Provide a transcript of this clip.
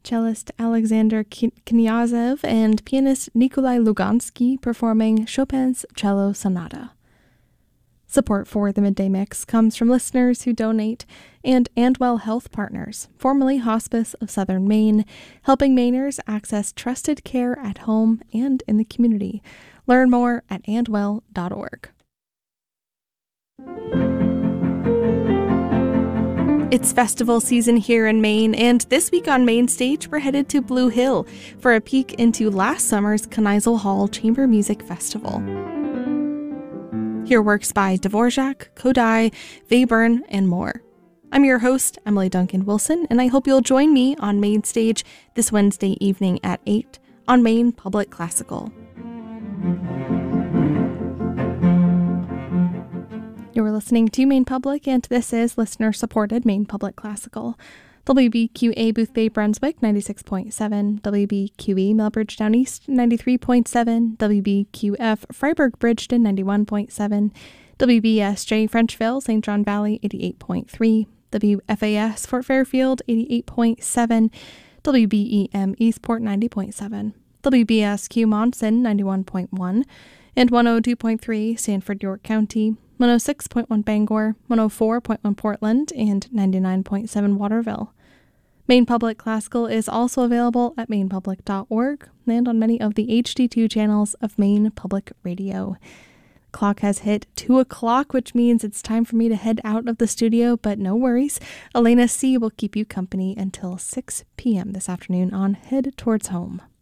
cellist Alexander Kniazev and pianist Nikolai Lugansky performing Chopin's Cello Sonata. Support for the Midday Mix comes from listeners who donate and Andwell Health Partners, formerly Hospice of Southern Maine, helping Mainers access trusted care at home and in the community. Learn more at andwell.org. It's festival season here in Maine, and this week on Main Stage, we're headed to Blue Hill for a peek into last summer's Kneisel Hall Chamber Music Festival. Hear works by Dvorak, Kodály, Webern, and more. I'm your host, Emily Duncan Wilson, and I hope you'll join me on Main Stage this Wednesday evening at 8 on Maine Public Classical. You're listening to Maine Public, and this is listener-supported Maine Public Classical. WBQA Booth Bay Brunswick, 96.7, WBQE Melbridge Down East, 93.7, WBQF Freiburg Bridgeton, 91.7, WBSJ Frenchville, St. John Valley, 88.3, WFAS Fort Fairfield, 88.7, WBEM Eastport, 90.7, WBSQ Monson, 91.1, and 102.3 Sanford York County, 106.1 Bangor, 104.1 Portland, and 99.7 Waterville. Maine Public Classical is also available at mainepublic.org and on many of the HD2 channels of Maine Public Radio. Clock has hit 2 o'clock, which means it's time for me to head out of the studio, but no worries. Elena C. will keep you company until 6 p.m. this afternoon on Head Towards Home.